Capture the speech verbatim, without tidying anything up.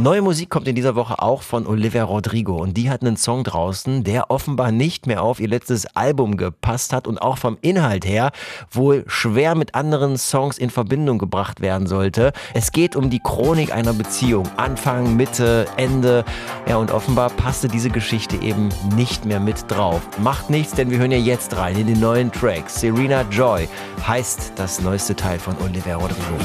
Neue Musik kommt in dieser Woche auch von Olivia Rodrigo und die hat einen Song draußen, der offenbar nicht mehr auf ihr letztes Album gepasst hat und auch vom Inhalt her wohl schwer mit anderen Songs in Verbindung gebracht werden sollte. Es geht um die Chronik einer Beziehung, Anfang, Mitte, Ende. Ja, und offenbar passte diese Geschichte eben nicht mehr mit drauf. Macht nichts, denn wir hören ja jetzt rein in den neuen Track. Serena Joy heißt das neueste Teil von Olivia Rodrigo.